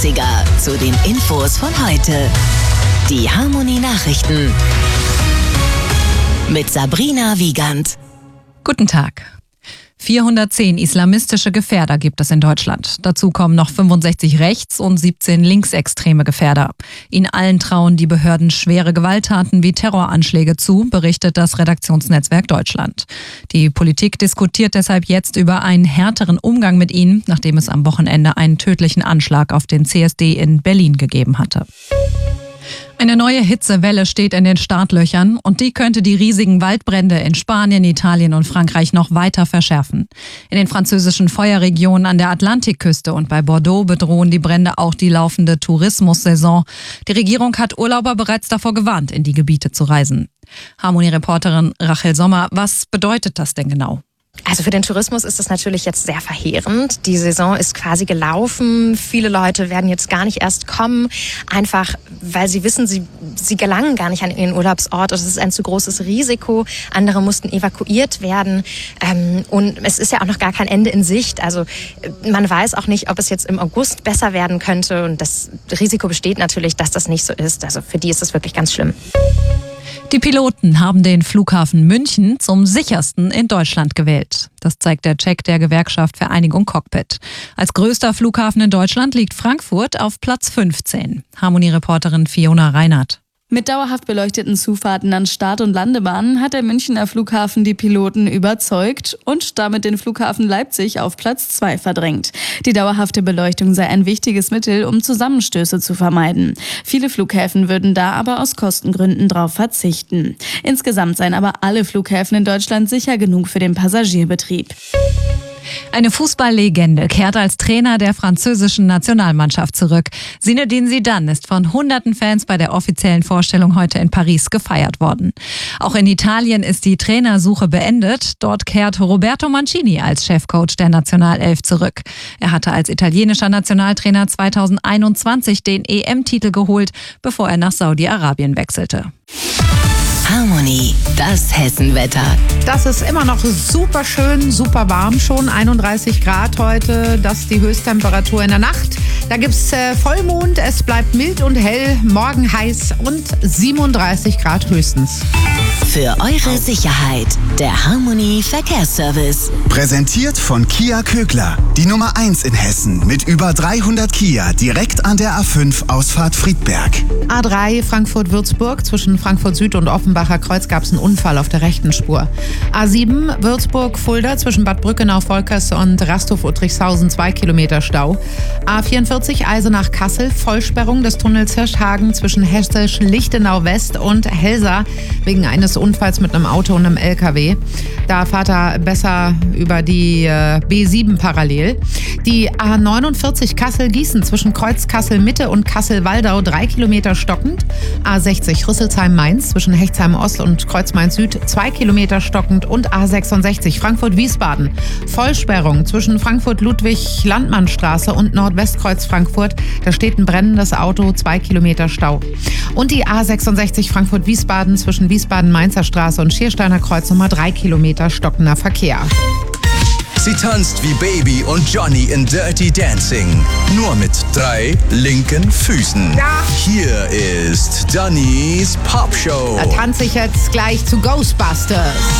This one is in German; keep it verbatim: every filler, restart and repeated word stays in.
neunziger zu den Infos von heute. Die Harmony Nachrichten mit Sabrina Wiegand. Guten Tag. vierhundertzehn islamistische Gefährder gibt es in Deutschland. Dazu kommen noch fünfundsechzig rechts- und siebzehn linksextreme Gefährder. Ihnen allen trauen die Behörden schwere Gewalttaten wie Terroranschläge zu, berichtet das Redaktionsnetzwerk Deutschland. Die Politik diskutiert deshalb jetzt über einen härteren Umgang mit ihnen, nachdem es am Wochenende einen tödlichen Anschlag auf den C S D in Berlin gegeben hatte. Eine neue Hitzewelle steht in den Startlöchern und die könnte die riesigen Waldbrände in Spanien, Italien und Frankreich noch weiter verschärfen. In den französischen Feuerregionen an der Atlantikküste und bei Bordeaux bedrohen die Brände auch die laufende Tourismussaison. Die Regierung hat Urlauber bereits davor gewarnt, in die Gebiete zu reisen. Harmony-Reporterin Rachel Sommer, was bedeutet das denn genau? Also für den Tourismus ist das natürlich jetzt sehr verheerend. Die Saison ist quasi gelaufen. Viele Leute werden jetzt gar nicht erst kommen, einfach weil sie wissen, sie, sie gelangen gar nicht an ihren Urlaubsort. Es ist ein zu großes Risiko. Andere mussten evakuiert werden. Und es ist ja auch noch gar kein Ende in Sicht. Also man weiß auch nicht, ob es jetzt im August besser werden könnte. Und das Risiko besteht natürlich, dass das nicht so ist. Also für die ist es wirklich ganz schlimm. Die Piloten haben den Flughafen München zum sichersten in Deutschland gewählt. Das zeigt der Check der Gewerkschaft Vereinigung Cockpit. Als größter Flughafen in Deutschland liegt Frankfurt auf Platz fünfzehn. Harmony-Reporterin Fiona Reinhardt. Mit dauerhaft beleuchteten Zufahrten an Start- und Landebahnen hat der Münchner Flughafen die Piloten überzeugt und damit den Flughafen Leipzig auf Platz zwei verdrängt. Die dauerhafte Beleuchtung sei ein wichtiges Mittel, um Zusammenstöße zu vermeiden. Viele Flughäfen würden da aber aus Kostengründen drauf verzichten. Insgesamt seien aber alle Flughäfen in Deutschland sicher genug für den Passagierbetrieb. Eine Fußballlegende kehrt als Trainer der französischen Nationalmannschaft zurück. Zinedine Zidane ist von hunderten Fans bei der offiziellen Vorstellung heute in Paris gefeiert worden. Auch in Italien ist die Trainersuche beendet. Dort kehrt Roberto Mancini als Chefcoach der Nationalelf zurück. Er hatte als italienischer Nationaltrainer zweitausendeinundzwanzig den E M-Titel geholt, bevor er nach Saudi-Arabien wechselte. Harmony, das Hessenwetter. Das ist immer noch super schön, super warm schon. einunddreißig Grad heute, das ist die Höchsttemperatur in der Nacht. Da gibt es äh, Vollmond, es bleibt mild und hell, morgen heiß und siebenunddreißig Grad höchstens. Für eure Sicherheit, der Harmony Verkehrsservice. Präsentiert von Kia Kögler, die Nummer eins in Hessen mit über dreihundert Kia direkt an der A fünf Ausfahrt Friedberg. A drei Frankfurt-Würzburg, zwischen Frankfurt Süd und Offenbacher Kreuz gab es einen Unfall auf der rechten Spur. A sieben Würzburg-Fulda, zwischen Bad Brückenau-Volkers und Rasthof-Uttrichshausen zwei Kilometer Stau. A vierundvierzig Eisenach-Kassel, Vollsperrung des Tunnels Hirschhagen zwischen Hessisch-Lichtenau-West und Helsa wegen eines Unfalls mit einem Auto und einem L K W. Da fahrt er besser über die äh, B sieben parallel. Die A neunundvierzig Kassel-Gießen zwischen Kreuz Kassel-Mitte und Kassel-Waldau drei Kilometer stockend. A sechzig Rüsselsheim-Mainz zwischen Hechtsheim-Ost und Kreuz-Main-Süd zwei Kilometer stockend und A sechsundsechzig Frankfurt-Wiesbaden. Vollsperrung zwischen Frankfurt-Ludwig-Landmannstraße und Nordwestkreuz Frankfurt. Da steht ein brennendes Auto, zwei Kilometer Stau. Und die A sechsundsechzig Frankfurt-Wiesbaden zwischen Wiesbaden-Mainzer Straße und Schiersteiner Kreuz nochmal drei Kilometer stockender Verkehr. Sie tanzt wie Baby und Johnny in Dirty Dancing. Nur mit drei linken Füßen. Ja. Hier ist Dannys Popshow. Da tanze ich jetzt gleich zu Ghostbusters.